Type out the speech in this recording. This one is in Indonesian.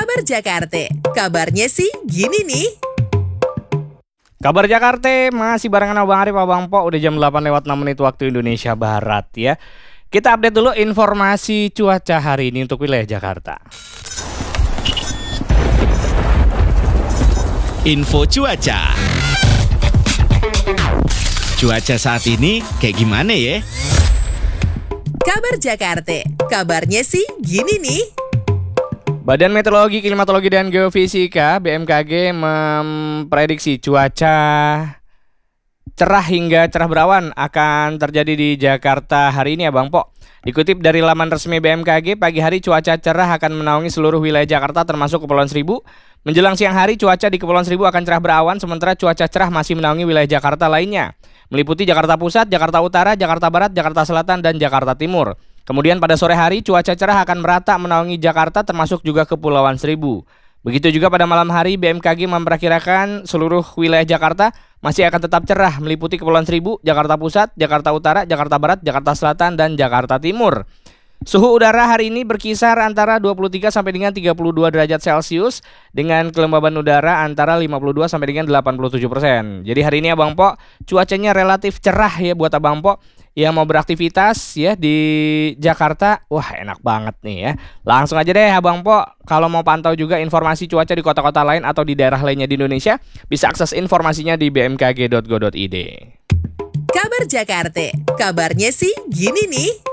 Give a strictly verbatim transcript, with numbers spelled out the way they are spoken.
Kabar Jakarta, kabarnya sih gini nih. Kabar Jakarta masih barengan Abang Arif, Abang Po. Udah jam delapan lewat enam menit waktu Indonesia Barat ya. Kita update dulu informasi cuaca hari ini untuk wilayah Jakarta. Info cuaca. Cuaca saat ini kayak gimana ya? Kabar Jakarta, kabarnya sih gini nih. Badan Meteorologi, Klimatologi, dan Geofisika B M K G memprediksi cuaca cerah hingga cerah berawan akan terjadi di Jakarta hari ini ya Bang Po. Dikutip dari laman resmi B M K G, pagi hari cuaca cerah akan menaungi seluruh wilayah Jakarta termasuk Kepulauan Seribu. Menjelang siang hari cuaca di Kepulauan Seribu akan cerah berawan, sementara cuaca cerah masih menaungi wilayah Jakarta lainnya, meliputi Jakarta Pusat, Jakarta Utara, Jakarta Barat, Jakarta Selatan, dan Jakarta Timur. Kemudian pada sore hari cuaca cerah akan merata menaungi Jakarta termasuk juga Kepulauan Seribu. Begitu juga pada malam hari B M K G memperkirakan seluruh wilayah Jakarta masih akan tetap cerah, meliputi Kepulauan Seribu, Jakarta Pusat, Jakarta Utara, Jakarta Barat, Jakarta Selatan, dan Jakarta Timur. Suhu udara hari ini berkisar antara dua puluh tiga sampai dengan tiga puluh dua derajat Celcius dengan kelembaban udara antara lima puluh dua sampai dengan delapan puluh tujuh persen. Jadi hari ini Abang Po cuacanya relatif cerah ya buat Abang Po yang mau beraktivitas ya di Jakarta. Wah, enak banget nih ya. Langsung aja deh Abang Po, kalau mau pantau juga informasi cuaca di kota-kota lain atau di daerah lainnya di Indonesia, bisa akses informasinya di b m k g dot go dot i d. Kabar Jakarta, kabarnya sih gini nih.